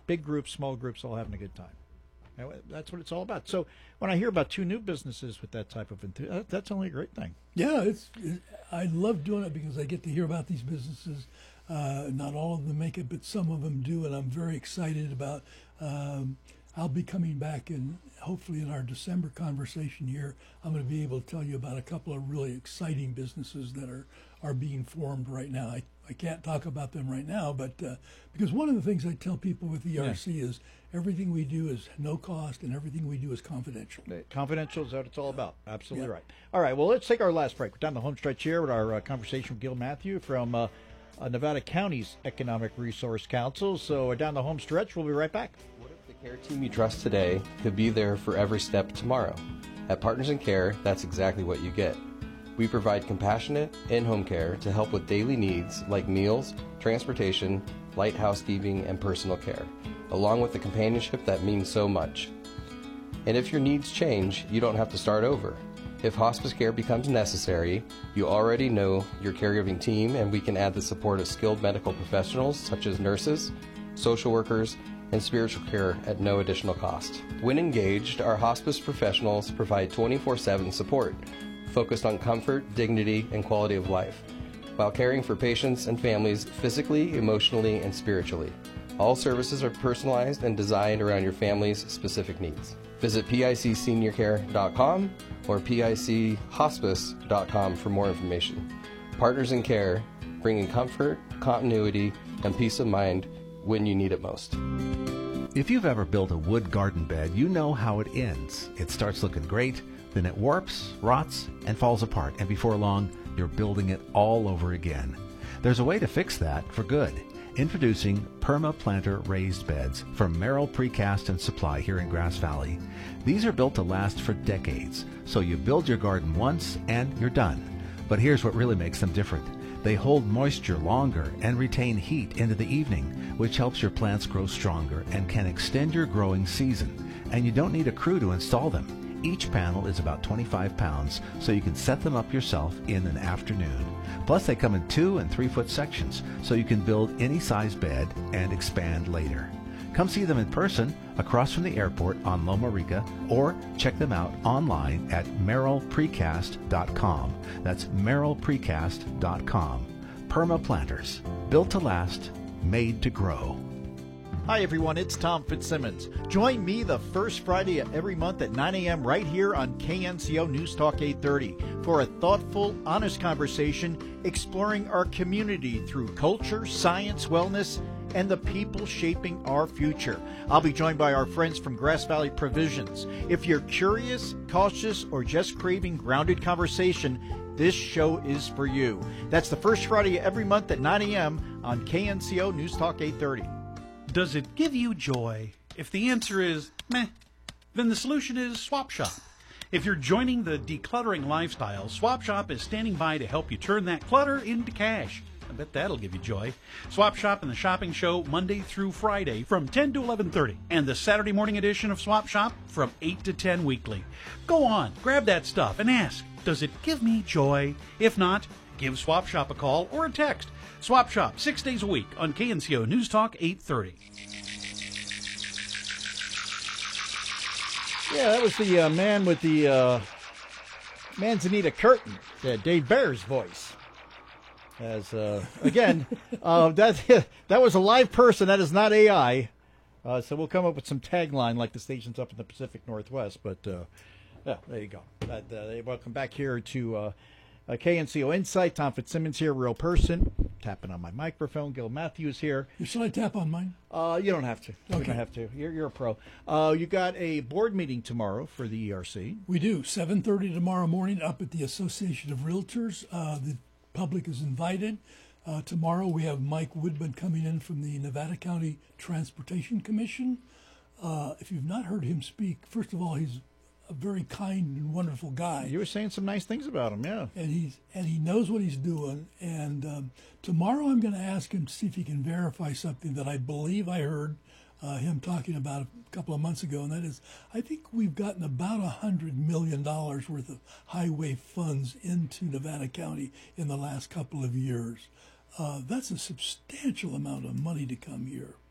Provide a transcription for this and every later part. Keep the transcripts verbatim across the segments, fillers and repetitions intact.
out. Big groups, small groups, all having a good time. And that's what it's all about. So when I hear about two new businesses with that type of enthusiasm, that's only a great thing. Yeah, it's. It, I love doing it because I get to hear about these businesses. Uh, not all of them make it, but some of them do, and I'm very excited about. Um, I'll be coming back, and hopefully in our December conversation here, I'm going to be able to tell you about a couple of really exciting businesses that are, are being formed right now. I, I can't talk about them right now, but uh, because one of the things I tell people with E R C yeah. is everything we do is no cost, and everything we do is confidential. Confidential is what it's all about. Absolutely yeah. right. All right, well, let's take our last break. We're down the home stretch here with our uh, conversation with Gil Matthew from uh, uh, Nevada County's Economic Resource Council. So uh, down the home stretch, we'll be right back. The care team you trust today could be there for every step tomorrow. At Partners in Care, that's exactly what you get. We provide compassionate, in-home care to help with daily needs like meals, transportation, light housekeeping, and personal care, along with the companionship that means so much. And if your needs change, you don't have to start over. If hospice care becomes necessary, you already know your caregiving team, and we can add the support of skilled medical professionals such as nurses, social workers, and spiritual care at no additional cost. When engaged, our hospice professionals provide twenty-four seven support, focused on comfort, dignity, and quality of life, while caring for patients and families physically, emotionally, and spiritually. All services are personalized and designed around your family's specific needs. Visit pic senior care dot com or pic hospice dot com for more information. Partners in Care, bringing comfort, continuity, and peace of mind when you need it most. If you've ever built a wood garden bed, you know how it ends. It starts looking great, then it warps, rots, and falls apart, and before long, you're building it all over again. There's a way to fix that for good. Introducing PermaPlanter raised beds from Merrill Precast and Supply here in Grass Valley. These are built to last for decades, so you build your garden once and you're done. But here's what really makes them different. They hold moisture longer and retain heat into the evening, which helps your plants grow stronger and can extend your growing season. And you don't need a crew to install them. Each panel is about twenty-five pounds, so you can set them up yourself in an afternoon. Plus, they come in two and three foot sections, so you can build any size bed and expand later. Come see them in person across from the airport on Loma Rica, or check them out online at merrill precast dot com. That's merrill precast dot com. PermaPlanters, built to last, made to grow. Hi everyone, it's Tom Fitzsimmons. Join me the first Friday of every month at nine a.m. right here on K N C O News Talk eight thirty for a thoughtful, honest conversation exploring our community through culture, science, wellness, and the people shaping our future. I'll be joined by our friends from Grass Valley Provisions. If you're curious, cautious, or just craving grounded conversation, this show is for you. That's the first Friday of every month at nine a.m. on K N C O News Talk eight thirty. Does it give you joy? If the answer is meh, then the solution is Swap Shop. If you're joining the decluttering lifestyle, Swap Shop is standing by to help you turn that clutter into cash. I bet that'll give you joy. Swap Shop and the Shopping Show Monday through Friday from ten to eleven thirty, and the Saturday morning edition of Swap Shop from eight to ten weekly. Go on, grab that stuff and ask, does it give me joy? If not, give Swap Shop a call or a text. Swap Shop, six days a week on K N C O News Talk eight thirty. Yeah, that was the uh, man with the uh, Manzanita curtain, uh, Dave Bear's voice. As uh, again, uh, that that was a live person. That is not A I. Uh, so we'll come up with some tagline like the stations up in the Pacific Northwest. But uh, yeah, there you go. That, uh, welcome back here to uh, uh, K N C O Insight. Tom Fitzsimmons here, real person. Tapping on my microphone. Gil Matthews here. Should I tap on mine? Uh, you don't have to. You Okay. don't have to. You're you're a pro. Uh, you got a board meeting tomorrow for the E R C. We do. seven thirty tomorrow morning up at the Association of Realtors. Uh, the public is invited. Uh, tomorrow we have Mike Woodman coming in from the Nevada County Transportation Commission. Uh, if you've not heard him speak, first of all, he's a very kind and wonderful guy. You were saying some nice things about him, yeah. And he's and he knows what he's doing. And um, tomorrow I'm going to ask him to see if he can verify something that I believe I heard uh, him talking about a couple of months ago, and that is, I think we've gotten about a hundred million dollars worth of highway funds into Nevada County in the last couple of years. Uh, that's a substantial amount of money to come here.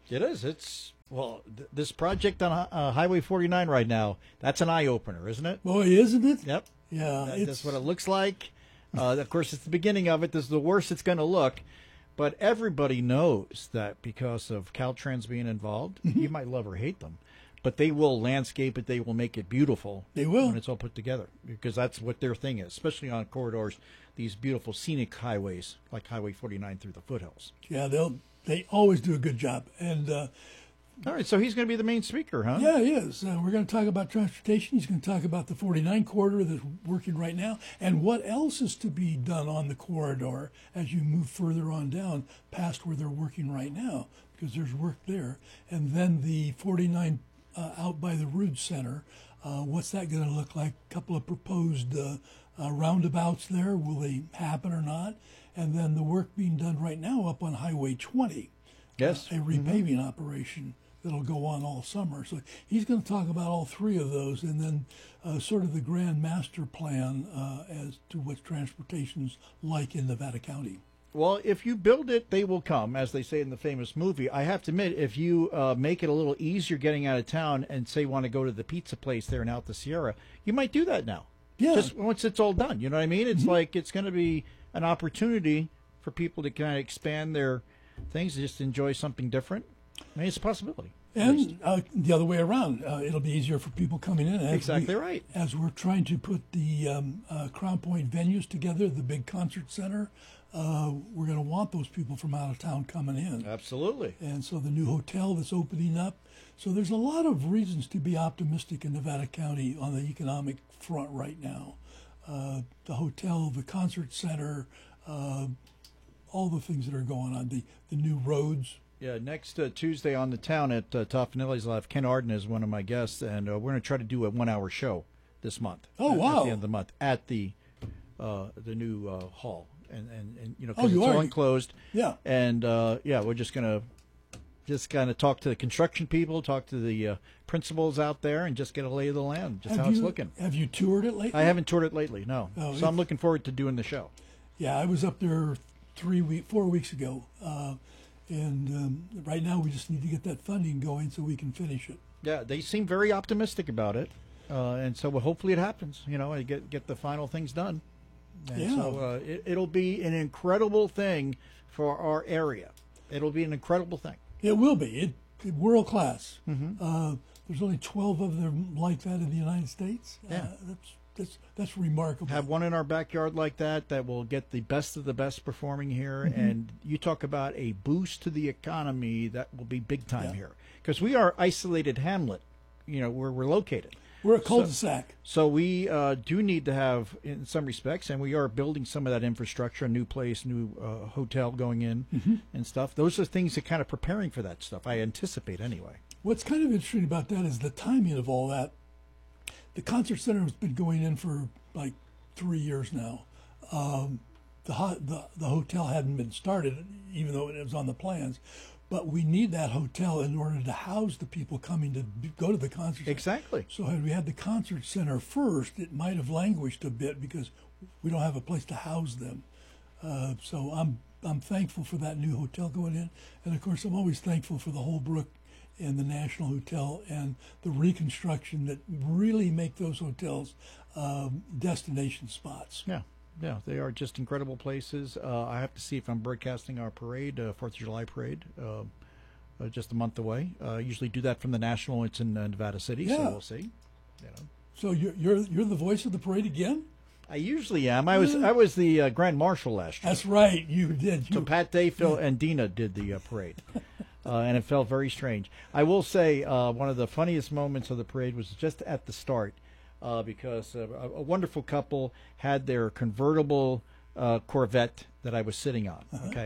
It is. It's, well, th- this project on uh, Highway forty-nine right now, that's an eye-opener, isn't it? Boy, isn't it? Yep. Yeah. That- it's, That's what it looks like. Uh, of course, it's the beginning of it. This is the worst it's going to look. But everybody knows that because of Caltrans being involved, you might love or hate them, but they will landscape it. They will make it beautiful. They will. When it's all put together, because that's what their thing is, especially on corridors, these beautiful scenic highways like Highway forty-nine through the foothills. Yeah, they'll they always do a good job. And uh, All right, so he's going to be the main speaker, huh? yeah, he is. Uh, we're going to talk about transportation. He's going to talk about the forty-nine corridor that's working right now and what else is to be done on the corridor as you move further on down past where they're working right now, because there's work there. And then the forty-nine uh, out by the Rood Center, uh, what's that going to look like? A couple of proposed uh, uh, roundabouts there. Will they happen or not? And then the work being done right now up on Highway twenty. Yes. A repaving operation that'll go on all summer. So he's going to talk about all three of those, and then uh, sort of the grand master plan uh, as to what transportation's like in Nevada County. Well, if you build it, they will come, as they say in the famous movie. I have to admit, if you uh, make it a little easier getting out of town and say want to go to the pizza place there in Alta Sierra, you might do that now. Yeah. Just once it's all done, you know what I mean? It's like it's going to be an opportunity for people to kind of expand their things, just enjoy something different. I mean, it's a possibility. And uh, the other way around, uh, it'll be easier for people coming in. As Exactly we, right. As we're trying to put the um, uh, Crown Point venues together, the big concert center, uh, we're going to want those people from out of town coming in. Absolutely. And so the new hotel that's opening up. So there's a lot of reasons to be optimistic in Nevada County on the economic front right now. Uh, the hotel, the concert center, uh, all the things that are going on, the, the new roads. Yeah, next uh, Tuesday on the town at uh, Toffanelli's Live, Ken Arden is one of my guests, and uh, we're going to try to do a one-hour show this month. Oh, at, wow. At the end of the month at the uh, the new uh, hall, and and, and you know, 'cause Oh, you it's all are? enclosed. Yeah. And uh, yeah, we're just going to just kind of talk to the construction people, talk to the uh, principals out there, and just get a lay of the land, just Have how you, it's looking. Have you toured it lately? I haven't toured it lately, no. Oh, so I'm it's- looking forward to doing the show. Yeah, I was up there three week, four weeks ago, uh, and um, right now we just need to get that funding going so we can finish it. Yeah, they seem very optimistic about it, uh, and so well, hopefully it happens. You know, and get get the final things done. And Yeah. so uh, it, it'll be an incredible thing for our area. It'll be an incredible thing. It will be it, it world class. Mm-hmm. Uh, there's only twelve of them like that in the United States. Yeah. Uh, that's that's that's remarkable. Have one in our backyard like that that will get the best of the best performing here. Mm-hmm. And you talk about a boost to the economy that will be big time Yeah. here, because we are isolated hamlet. You know, where we're located. We're a cul-de-sac. So we uh, do need to have, in some respects, and we are building some of that infrastructure, a new place, new uh, hotel going in Mm-hmm. and stuff. Those are things that kind of preparing for that stuff, I anticipate anyway. What's kind of interesting about that is the timing of all that. The concert center has been going in for like three years now. Um, the, ho- the the hotel hadn't been started, even though it was on the plans. But we need that hotel in order to house the people coming to b- go to the concert center. Exactly. So had we had the concert center first, it might have languished a bit because we don't have a place to house them. Uh, so I'm I'm thankful for that new hotel going in, and of course I'm always thankful for the Holbrook and the National Hotel and the reconstruction that really make those hotels um, destination spots. Yeah, yeah, they are just incredible places. Uh, I have to see if I'm broadcasting our parade, uh, Fourth of July parade, uh, uh, just a month away. Uh, I usually do that from the National. It's in uh, Nevada City, so Yeah. we'll see. You know. So you're you're you're the voice of the parade again? I usually am. I was I was the uh, Grand Marshal last year. That's right, you did. You, So Pat Day, Phil, and Dina did the uh, parade, uh, and it felt very strange. I will say uh, one of the funniest moments of the parade was just at the start, uh, because uh, a, a wonderful couple had their convertible uh, Corvette that I was sitting on. Okay,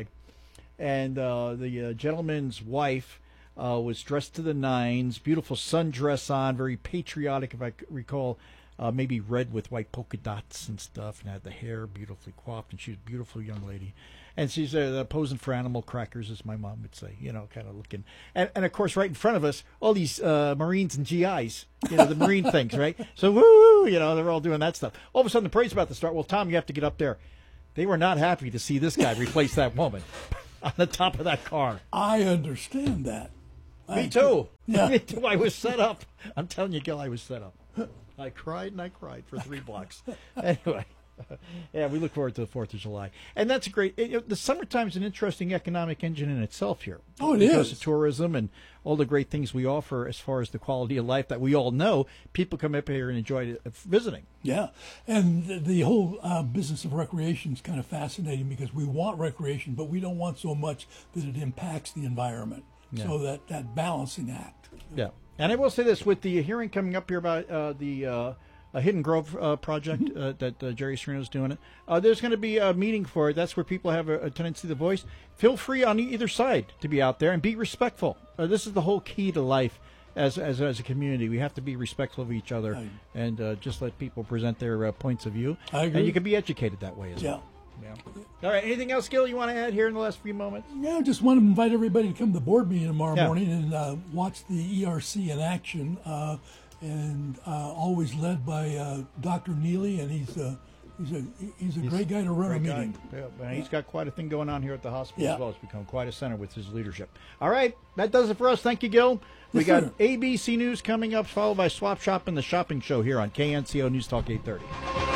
and uh, the uh, gentleman's wife uh, was dressed to the nines, beautiful sundress on, very patriotic, if I c- recall. Uh, maybe red with white polka dots and stuff, and had the hair beautifully coiffed, and she was a beautiful young lady. And she's uh, posing for animal crackers, as my mom would say, you know, kind of looking. And, and of course, right in front of us, all these uh, Marines and G Is, you know, the Marine things, right? So, woo, you know, they're all doing that stuff. All of a sudden, the parade's about to start. Well, Tom, you have to get up there. They were not happy to see this guy replace that woman on the top of that car. I understand that. Me too. Yeah. Me too. I was set up. I'm telling you, Gil, I was set up. I cried and I cried for three blocks. Anyway. Yeah, we look forward to the fourth of July. And that's great. It, it, the summertime is an interesting economic engine in itself here. Oh, it because is. of tourism and all the great things we offer as far as the quality of life that we all know. People come up here and enjoy it, visiting. Yeah, and the, the whole uh, business of recreation is kind of fascinating because we want recreation, but we don't want so much that it impacts the environment. Yeah. So that, that balancing act. Yeah. And I will say this, with the hearing coming up here about uh, the uh, a Hidden Grove uh, project Mm-hmm. uh, that uh, Jerry Serino's doing it, uh, there's going to be a meeting for it. That's where people have a, a tendency to voice. Feel free on either side to be out there and be respectful. Uh, this is the whole key to life. As, as as a community, we have to be respectful of each other I, and uh, just let people present their uh, points of view. I agree. And you can be educated that way as Yeah. well. Yeah. All right. Anything else, Gil, you want to add here in the last few moments? Yeah, I just want to invite everybody to come to the board meeting tomorrow Yeah. morning and uh, watch the E R C in action. Uh, and uh, always led by uh, Doctor Neely, and he's a he's a he's a He's great guy to run a Great guy. meeting. Yeah, and he's got quite a thing going on here at the hospital Yeah. as well. It's become quite a center with his leadership. All right, that does it for us. Thank you, Gil. We Yes, got sir. A B C News coming up, followed by Swap Shop and the Shopping Show here on K N C O News Talk eight thirty.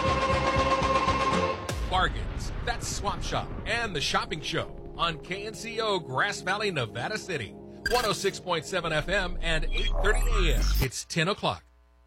Bargains. That's Swap Shop and the Shopping Show on K N C O Grass Valley, Nevada City. one oh six point seven F M and eight thirty A M. It's ten o'clock.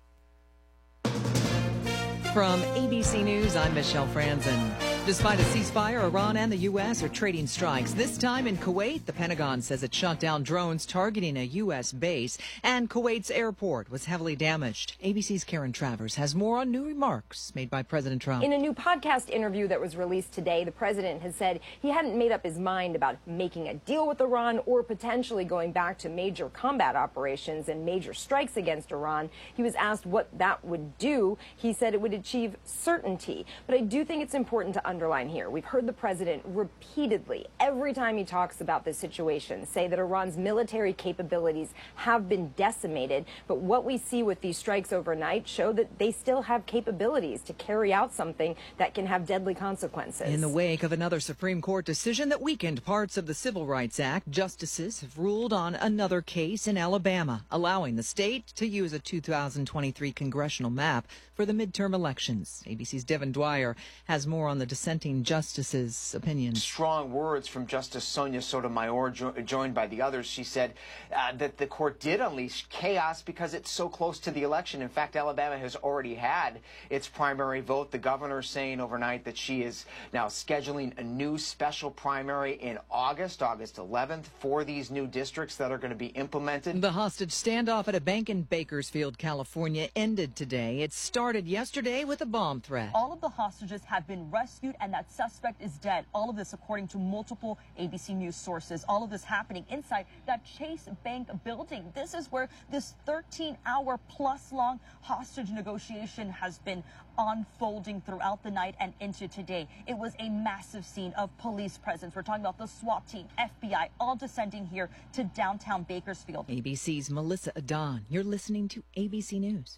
From A B C News, I'm Michelle Franzen. Despite a ceasefire, Iran and the U S are trading strikes. This time in Kuwait, the Pentagon says it shot down drones targeting a U S base, and Kuwait's airport was heavily damaged. A B C's Karen Travers has more on new remarks made by President Trump. In a new podcast interview that was released today, the president has said he hadn't made up his mind about making a deal with Iran or potentially going back to major combat operations and major strikes against Iran. He was asked what that would do. He said it would achieve certainty. But I do think it's important to underline here. We've heard the president repeatedly, every time he talks about this situation, say that Iran's military capabilities have been decimated. But what we see with these strikes overnight show that they still have capabilities to carry out something that can have deadly consequences. In the wake of another Supreme Court decision that weakened parts of the Civil Rights Act, justices have ruled on another case in Alabama, allowing the state to use a two thousand twenty-three congressional map for the midterm elections. A B C's Devin Dwyer has more on the dissenting justices' opinions. Strong words from Justice Sonia Sotomayor, jo joined by the others. She said uh, that the court did unleash chaos because it's so close to the election. In fact, Alabama has already had its primary vote. The governor saying overnight that she is now scheduling a new special primary in August, August eleventh, for these new districts that are going to be implemented. The hostage standoff at a bank in Bakersfield, California, ended today. It started yesterday with a bomb threat. All of the hostages have been rescued and that suspect is dead. All of this according to multiple A B C News sources. All of this happening inside that Chase Bank building. This is where this thirteen hour plus long hostage negotiation has been unfolding throughout the night and into today. It was a massive scene of police presence. We're talking about the SWAT team, F B I, all descending here to downtown Bakersfield. A B C's Melissa Adon. You're listening to A B C News.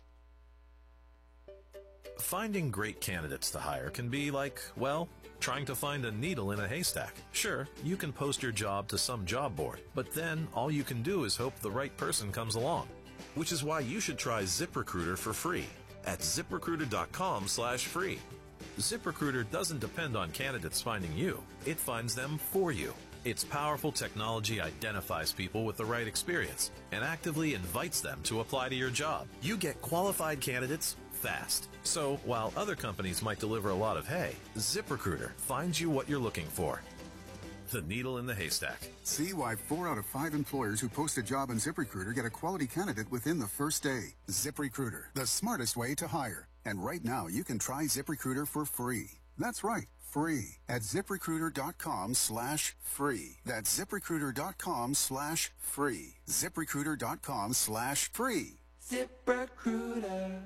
Finding great candidates to hire can be like, well, trying to find a needle in a haystack. Sure, you can post your job to some job board, but then all you can do is hope the right person comes along. Which is why you should try ZipRecruiter for free at ZipRecruiter.com slash free. ZipRecruiter doesn't depend on candidates finding you. It finds them for you. Its powerful technology identifies people with the right experience and actively invites them to apply to your job. You get qualified candidates fast. So while other companies might deliver a lot of hay, ZipRecruiter finds you what you're looking for. The needle in the haystack. See why four out of five employers who post a job on ZipRecruiter get a quality candidate within the first day. ZipRecruiter, the smartest way to hire. And right now, you can try ZipRecruiter for free. That's right, free at ZipRecruiter.com slash free. That's ZipRecruiter.com slash free. ZipRecruiter.com slash free. ZipRecruiter.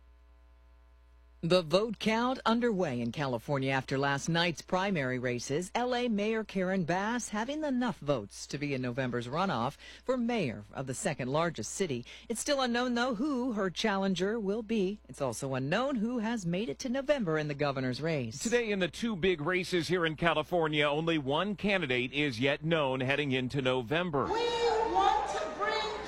The vote count underway in California after last night's primary races. L A Mayor Karen Bass having enough votes to be in November's runoff for mayor of the second largest city. It's still unknown, though, who her challenger will be. It's also unknown who has made it to November in the governor's race. Today in the two big races here in California, only one candidate is yet known heading into November. We want to bring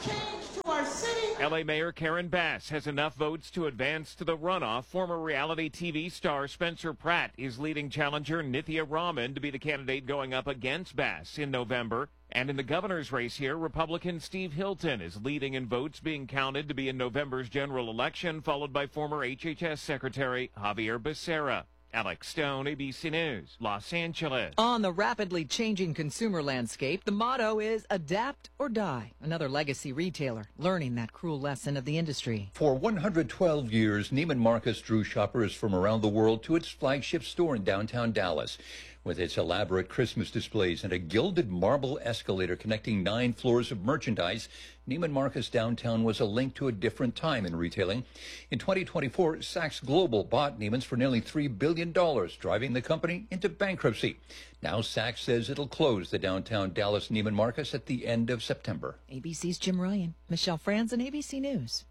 L A Mayor Karen Bass has enough votes to advance to the runoff. Former reality T V star Spencer Pratt is leading challenger Nithya Raman to be the candidate going up against Bass in November. And in the governor's race here, Republican Steve Hilton is leading in votes being counted to be in November's general election, followed by former H H S Secretary Javier Becerra. Alex Stone, A B C News, Los Angeles. On the rapidly changing consumer landscape, the motto is adapt or die. Another legacy retailer learning that cruel lesson of the industry. For one hundred twelve years, Neiman Marcus drew shoppers from around the world to its flagship store in downtown Dallas. With its elaborate Christmas displays and a gilded marble escalator connecting nine floors of merchandise, Neiman Marcus downtown was a link to a different time in retailing. In twenty twenty-four, Saks Global bought Neiman's for nearly three billion dollars, driving the company into bankruptcy. Now Saks says it'll close the downtown Dallas Neiman Marcus at the end of September. A B C's Jim Ryan, Michelle Franzen, A B C News.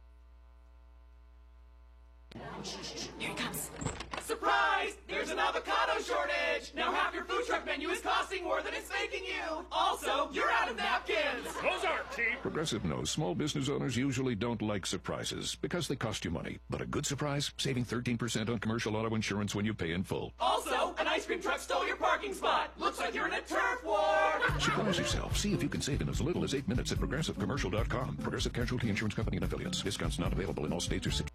Here it comes. Surprise! There's an avocado shortage! Now half your food truck menu is costing more than it's making you! Also, you're out of napkins! Those aren't cheap! Progressive knows small business owners usually don't like surprises because they cost you money. But a good surprise? Saving thirteen percent on commercial auto insurance when you pay in full. Also, an ice cream truck stole your parking spot! Looks like you're in a turf war! Surprise yourself. See if you can save in as little as eight minutes at progressive commercial dot com. Progressive Casualty Insurance Company and Affiliates. Discounts not available in all states or cities.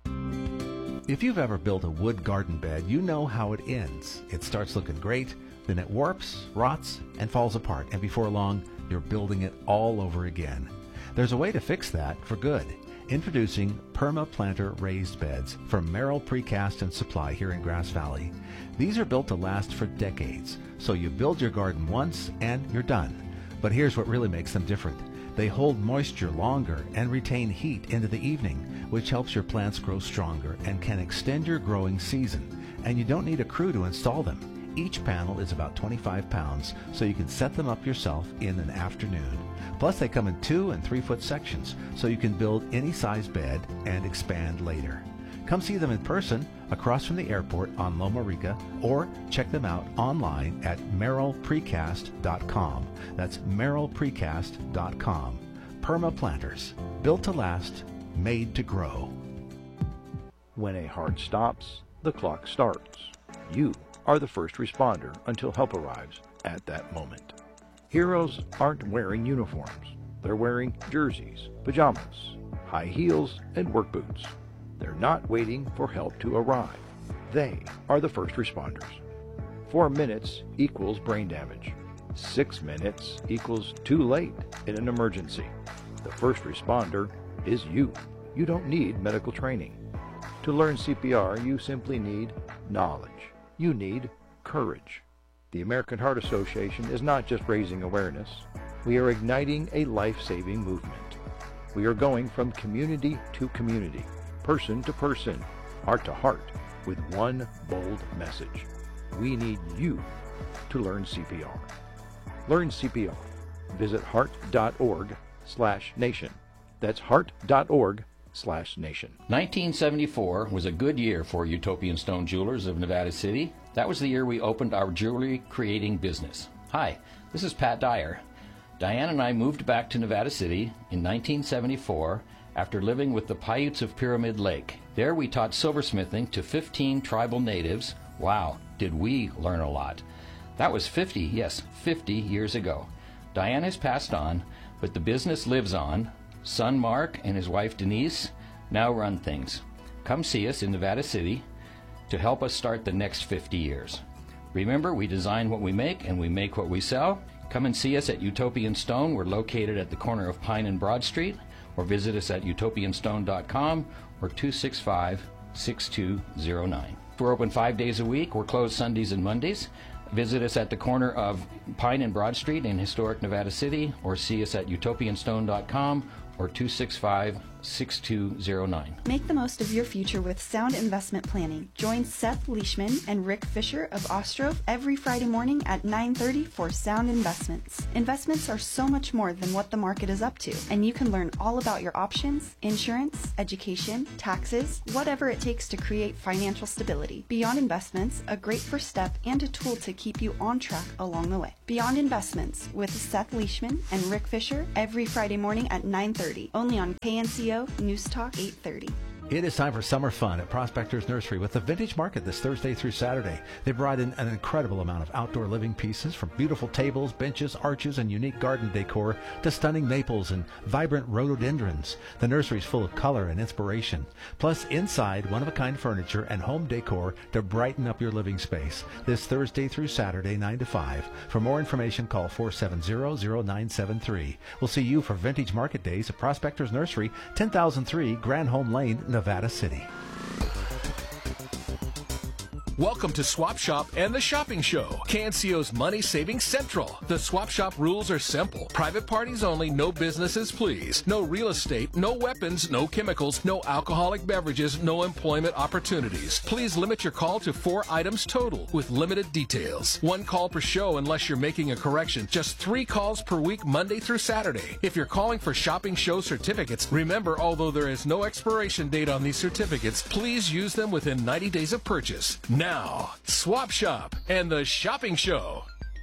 If you've ever built a wood garden bed, you know how it ends. It starts looking great, then it warps, rots, and falls apart, and before long, you're building it all over again. There's a way to fix that for good. Introducing PermaPlanter raised beds from Merrill Precast and Supply here in Grass Valley. These are built to last for decades, so you build your garden once and you're done. But here's what really makes them different. They hold moisture longer and retain heat into the evening, which helps your plants grow stronger and can extend your growing season. And you don't need a crew to install them. Each panel is about twenty-five pounds, so you can set them up yourself in an afternoon. Plus, they come in two and three foot sections, so you can build any size bed and expand later. Come see them in person across from the airport on Loma Rica, or check them out online at merrill precast dot com. That's merrill precast dot com. PermaPlanters, built to last, made to grow. When a heart stops, the clock starts. You are the first responder until help arrives at that moment. Heroes aren't wearing uniforms. They're wearing jerseys, pajamas, high heels, and work boots. They're not waiting for help to arrive. They are the first responders. Four minutes equals brain damage. Six minutes equals too late in an emergency. The first responder is you. You don't need medical training. To learn C P R, you simply need knowledge. You need courage. The American Heart Association is not just raising awareness. We are igniting a life-saving movement. We are going from community to community, person to person, heart to heart, with one bold message. We need you to learn C P R. Learn C P R. Visit heart.org slash nation. That's heart.org slash nation. nineteen seventy-four was a good year for Utopian Stone Jewelers of Nevada City. That was the year we opened our jewelry creating business. Hi, this is Pat Dyer. Diane and I moved back to Nevada City in nineteen seventy-four after living with the Paiutes of Pyramid Lake. There we taught silversmithing to fifteen tribal natives. Wow, did we learn a lot. That was fifty, yes, fifty years ago. Diane has passed on, but the business lives on. Son Mark and his wife Denise now run things. Come see us in Nevada City to help us start the next fifty years. Remember, we design what we make and we make what we sell. Come and see us at Utopian Stone. We're located at the corner of Pine and Broad Street, or visit us at utopian stone dot com or two six five, six two zero nine. We're open five days a week. We're closed Sundays and Mondays. Visit us at the corner of Pine and Broad Street in historic Nevada City, or see us at utopian stone dot com or two six five, six two zero nine. Make the most of your future with sound investment planning. Join Seth Leishman and Rick Fisher of Ostrov every Friday morning at nine thirty for Sound Investments. Investments are so much more than what the market is up to, and you can learn all about your options, insurance, education, taxes, whatever it takes to create financial stability. Beyond Investments, a great first step and a tool to keep you on track along the way. Beyond Investments with Seth Leishman and Rick Fisher every Friday morning at nine thirty, only on K N C C O News Talk eight thirty. It is time for summer fun at Prospectors Nursery with the Vintage Market this Thursday through Saturday. They brought in an incredible amount of outdoor living pieces, from beautiful tables, benches, arches, and unique garden decor to stunning maples and vibrant rhododendrons. The nursery is full of color and inspiration. Plus, inside, one-of-a-kind furniture and home decor to brighten up your living space. This Thursday through Saturday, nine to five. For more information, call four seven zero, zero nine seven three. We'll see you for Vintage Market Days at Prospectors Nursery, ten thousand three Grand Home Lane, Nevada City. Welcome to Swap Shop and the Shopping Show, K N C O's Money Saving Central. The Swap Shop rules are simple. Private parties only, no businesses please. No real estate, no weapons, no chemicals, no alcoholic beverages, no employment opportunities. Please limit your call to four items total with limited details. One call per show unless you're making a correction. Just three calls per week, Monday through Saturday. If you're calling for Shopping Show certificates, remember, although there is no expiration date on these certificates, please use them within ninety days of purchase. Now, Now, Swap Shop and the Shopping Show.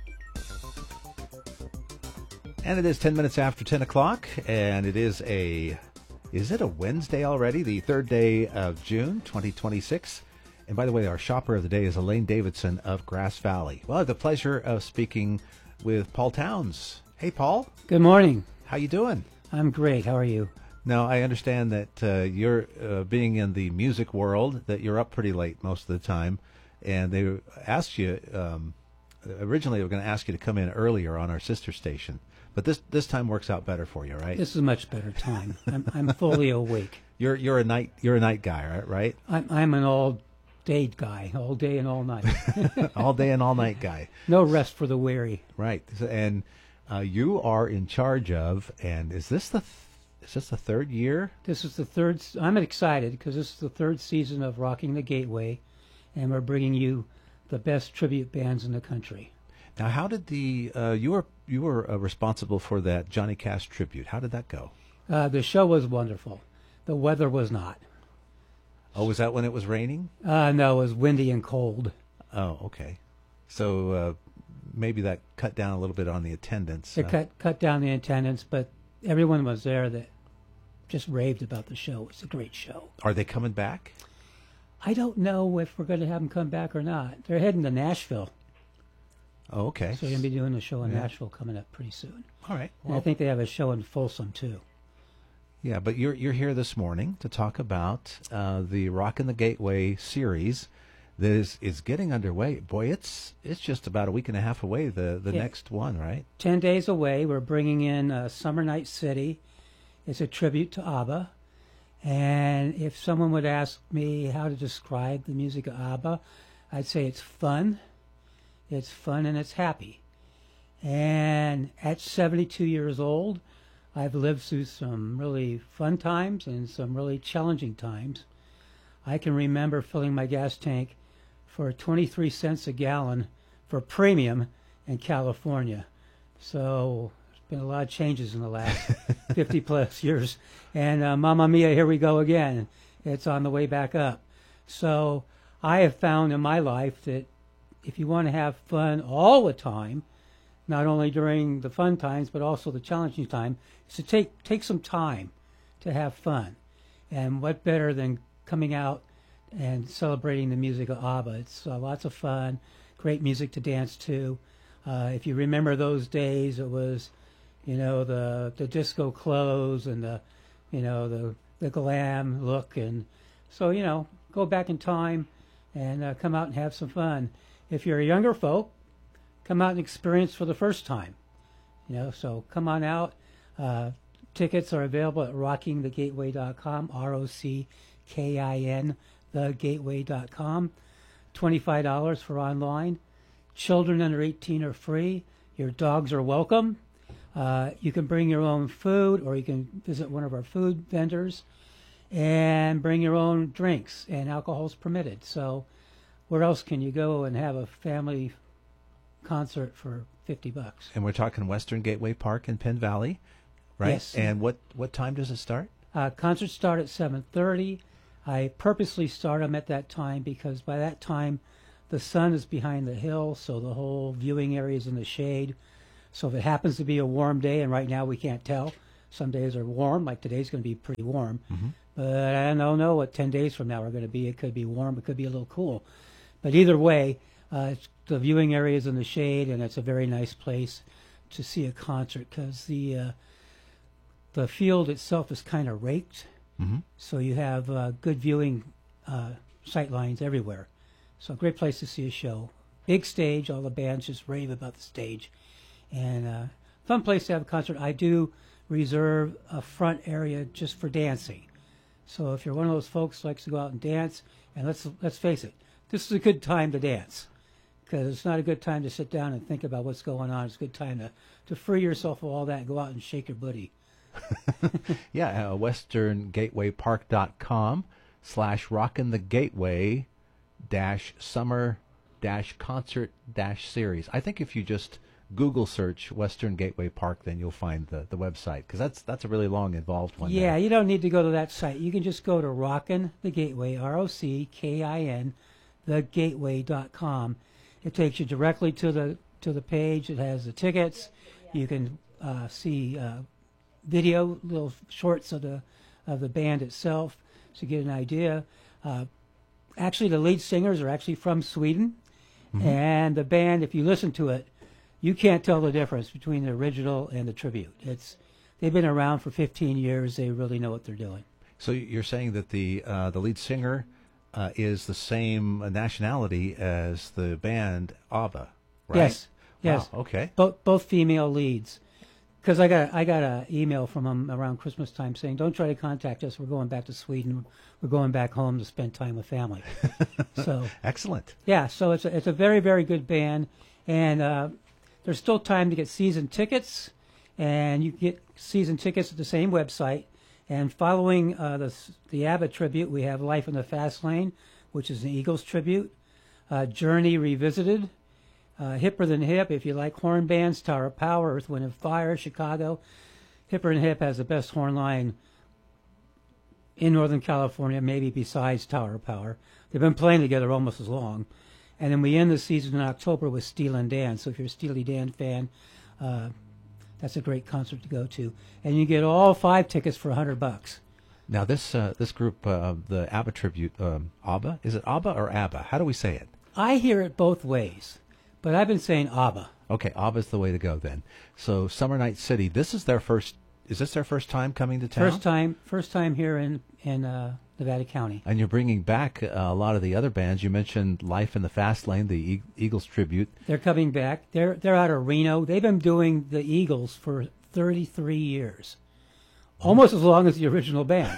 And it is ten minutes after ten o'clock, and it is a, is it a Wednesday already? The third day of June, twenty twenty-six. And by the way, our shopper of the day is Elaine Davidson of Grass Valley. Well, I have the pleasure of speaking with Paul Towns. Hey, Paul. Good morning. How you doing? I'm great. How are you? Now, I understand that uh, you're uh, being in the music world, that you're up pretty late most of the time. And they asked you, um, originally they were going to ask you to come in earlier on our sister station. But this this time works out better for you, right? This is a much better time. I'm I'm fully awake. You're you're a night you're a night guy, right? Right? I'm I'm an all day guy, all day and all night. All day and all night guy. No rest for the weary. Right. And uh, you are in charge of, and is this the th- is this the third year? This is the third. I'm excited because this is the third season of Rocking the Gateway. And we're bringing you the best tribute bands in the country. Now, how did the uh, you were you were uh, responsible for that Johnny Cash tribute? How did that go? Uh, the show was wonderful. The weather was not. Oh, was that when it was raining? Uh, no, it was windy and cold. Oh, okay. So uh, maybe that cut down a little bit on the attendance. It uh, cut cut down the attendance, but everyone was there that just raved about the show. It's a great show. Are they coming back? I don't know if we're going to have them come back or not. They're heading to Nashville. Oh, okay. So we're going to be doing a show in yeah. Nashville coming up pretty soon. All right. Well, and I think they have a show in Folsom, too. Yeah, but you're you're here this morning to talk about uh, the Rockin' the Gateway series that is, is getting underway. Boy, it's it's just about a week and a half away, the, the yeah. next one, right? Ten days away. We're bringing in uh, Summer Night City. It's a tribute to ABBA. And if someone would ask me how to describe the music of ABBA, I'd say it's fun, it's fun, and it's happy. And at seventy-two years old, I've lived through some really fun times and some really challenging times. I can remember filling my gas tank for twenty-three cents a gallon for premium in California. So been a lot of changes in the last fifty plus years, and uh, Mamma Mia, here we go again. It's on the way back up. So I have found in my life that if you want to have fun all the time, not only during the fun times but also the challenging time, is to take take some time to have fun. And what better than coming out and celebrating the music of ABBA? It's uh, lots of fun, great music to dance to. Uh, if you remember those days, it was, you know, the the disco clothes and the, you know, the the glam look, and so, you know, go back in time and uh, come out and have some fun. If you're a younger folk, come out and experience for the first time. You know, so come on out. Uh, tickets are available at rocking the gateway dot com, R O C K I N, the gateway dot com. twenty-five dollars for online. Children under eighteen are free. Your dogs are welcome. Uh, you can bring your own food, or you can visit one of our food vendors and bring your own drinks, and alcohol is permitted. So where else can you go and have a family concert for fifty bucks? And we're talking Western Gateway Park in Penn Valley, right? Yes. And what, what time does it start? Uh, concerts start at seven thirty. I purposely start them at that time because by that time the sun is behind the hill, so the whole viewing area is in the shade. So if it happens to be a warm day, and right now we can't tell, Some days are warm, like today's going to be pretty warm. Mm-hmm. But I don't know what ten days from now are going to be. It could be warm, it could be a little cool. But either way, uh, it's, the viewing area is in the shade, and it's a very nice place to see a concert because the uh, the field itself is kind of raked, mm-hmm. so you have uh, good viewing uh, sight lines everywhere. So a great place to see a show. Big stage, all the bands just rave about the stage, and uh, fun place to have a concert. I do reserve a front area just for dancing. So if you're one of those folks who likes to go out and dance, and let's let's face it, this is a good time to dance. Because it's not a good time to sit down and think about what's going on. It's a good time to, to free yourself of all that and go out and shake your booty. yeah, uh, western gateway park dot com slash rockin' the gateway dash summer dash concert dash series. I think if you just Google search Western Gateway Park, then you'll find the, the website, because that's that's a really long, involved one. Yeah, there. You don't need to go to that site. You can just go to Rockin' the Gateway, R O C K I N, the gateway dot com. It takes you directly to the to the page. It has the tickets. You can uh, see uh, video, little shorts of the of the band itself, to get an idea. Uh, actually, the lead singers are actually from Sweden, mm-hmm. and the band, if you listen to it, you can't tell the difference between the original and the tribute. It's they've been around for fifteen years. They really know what they're doing. So you're saying that the uh, the lead singer Uh, is the same nationality as the band ABBA, right? Yes, yes. Wow, okay. Both both female leads. Because I got I got an email from them around Christmas time saying, "Don't try to contact us. We're going back to Sweden. We're going back home to spend time with family." So excellent. Yeah, so it's a, it's a very very good band, and uh, there's still time to get season tickets, and you can get season tickets at the same website. And following uh, the the ABBA tribute, we have Life in the Fast Lane, which is an Eagles tribute. Uh, Journey Revisited, uh, Hipper Than Hip. If you like horn bands, Tower of Power, Earth, Wind and Fire, Chicago. Hipper Than Hip has the best horn line in Northern California, maybe besides Tower of Power. They've been playing together almost as long. And then we end the season in October with Steely Dan. So if you're a Steely Dan fan, uh, that's a great concert to go to, and you get all five tickets for a hundred bucks. Now this uh, this group, uh, the ABBA tribute, um, ABBA, is it ABBA or ABBA? How do we say it? I hear it both ways, but I've been saying ABBA. Okay, ABBA's the way to go then. So Summer Night City, this is their first. Is this their first time coming to town? First time, first time here in in uh, Nevada County. And you're bringing back uh, a lot of the other bands. You mentioned Life in the Fast Lane, the e- Eagles tribute. They're coming back. They're they're out of Reno. They've been doing the Eagles for thirty-three years, almost as long as the original band.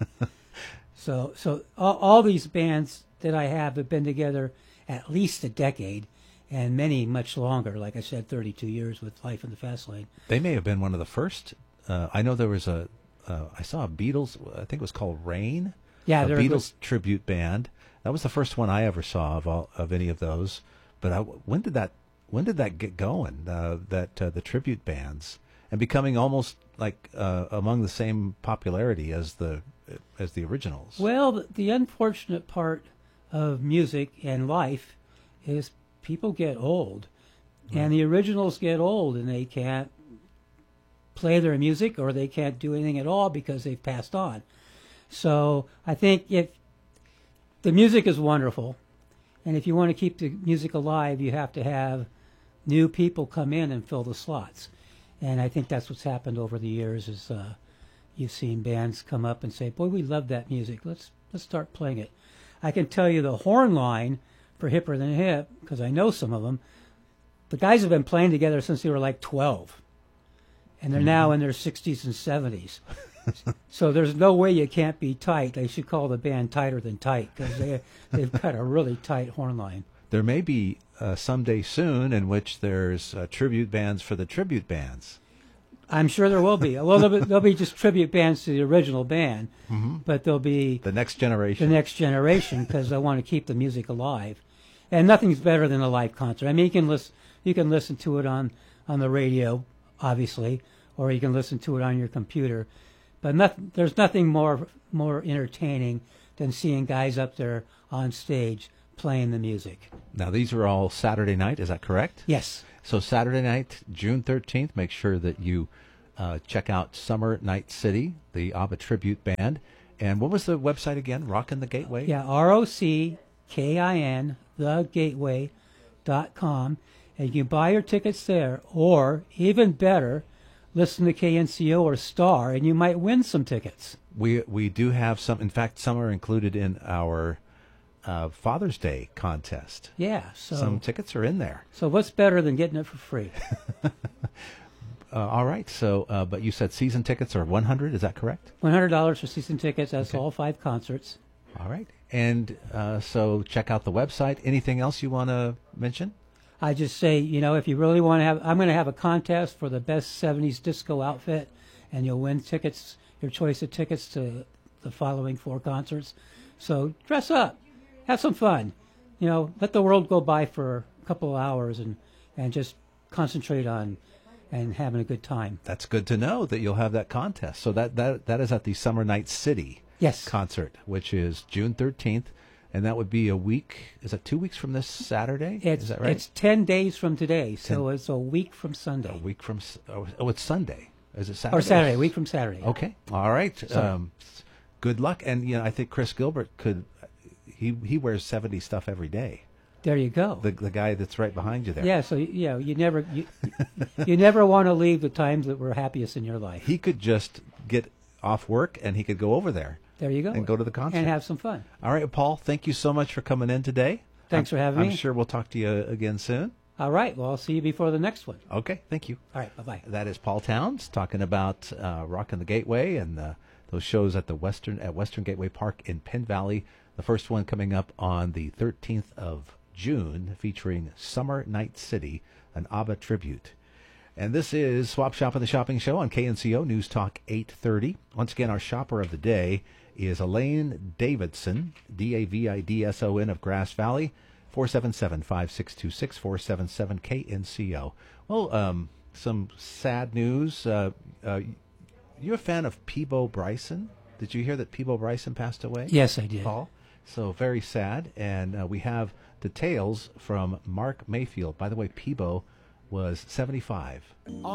so so all, all these bands that I have have been together at least a decade, and many much longer. Like I said, thirty-two years with Life in the Fast Lane. They may have been one of the first. Uh, I know there was a. Uh, I saw a Beatles. I think it was called Rain. Yeah, a they're Beatles a good... tribute band. That was the first one I ever saw of all of any of those. But I, when did that when did that get going? Uh, that uh, the tribute bands and becoming almost like uh, among the same popularity as the as the originals. Well, the, the unfortunate part of music and life is people get old, right. And the originals get old, and they can't play their music, or they can't do anything at all because they've passed on. So I think if the music is wonderful, and if you want to keep the music alive, you have to have new people come in and fill the slots. And I think that's what's happened over the years is uh, you've seen bands come up and say, boy, we love that music. Let's let's start playing it. I can tell you the horn line for Hipper Than Hip, because I know some of them, the guys have been playing together since they were like twelve. And they're now in their sixties and seventies. So there's no way you can't be tight. They should call the band Tighter Than Tight, because they, they've got a really tight horn line. There may be uh, someday soon in which there's uh, tribute bands for the tribute bands. I'm sure there will be. Well, there'll be, there'll be just tribute bands to the original band, mm-hmm. but there'll be... The next generation. The next generation, because I want to keep the music alive. And nothing's better than a live concert. I mean, you can, listen, you can listen to it on, on the radio, obviously, or you can listen to it on your computer. But nothing, there's nothing more more entertaining than seeing guys up there on stage playing the music. Now, these are all Saturday night, is that correct? Yes. So Saturday night, June thirteenth, make sure that you Uh, check out Summer Night City, the ABBA tribute band. And what was the website again? Rockin' the Gateway? Yeah, R O C K I N, the gateway dot com. And you can buy your tickets there, or even better, listen to K N C O or Star, and you might win some tickets. We we do have some. In fact, some are included in our uh, Father's Day contest. Yeah, so some tickets are in there. So what's better than getting it for free? Uh, all right. So, uh, but you said season tickets are one hundred. Is that correct? One hundred dollars for season tickets. That's Okay. all five concerts. All right. And uh, so check out the website. Anything else you want to mention? I just say, you know, if you really want to have, I'm going to have a contest for the best seventies disco outfit, and you'll win tickets, your choice of tickets to the following four concerts. So dress up, have some fun, you know, let the world go by for a couple of hours and, and just concentrate on and having a good time. That's good to know that you'll have that contest. So that, that, that is at the Summer Night City yes. concert, which is June thirteenth. And that would be a week, is it two weeks from this Saturday? It's, is that right? It's ten days from today, so Ten- it's a week from Sunday. A week from, s- oh, oh, it's Sunday. Is it Saturday? Or Saturday, a week from Saturday. Okay. All right. Sorry. Um, good luck. And, you know, I think Chris Gilbert could, he, he wears seventies stuff every day. There you go. The the guy that's right behind you there. Yeah, so you know, you never you, you never want to leave the times that were happiest in your life. He could just get off work and he could go over there. There you go. And go to the concert. And have some fun. All right, Paul, thank you so much for coming in today. Thanks I'm, for having I'm me. I'm sure we'll talk to you again soon. All right, well, I'll see you before the next one. Okay, thank you. All right, bye-bye. That is Paul Towns talking about uh, Rockin' the Gateway and uh, those shows at the Western at Western Gateway Park in Penn Valley. The first one coming up on the thirteenth of June, featuring Summer Night City, an ABBA tribute. And this is Swap Shop of the Shopping Show on K N C O News Talk eight thirty. Once again, our shopper of the day is Elaine Davidson, D A V I D S O N of Grass Valley, four seven seven, five six two six, four seven seven K N C O. Well, um, some sad news. Uh, uh, you a fan of Peebo Bryson? Did you hear that Peebo Bryson passed away? Yes, I did. Paul? So very sad. And uh, we have details from Mark Mayfield. By the way, Peebo was seventy-five.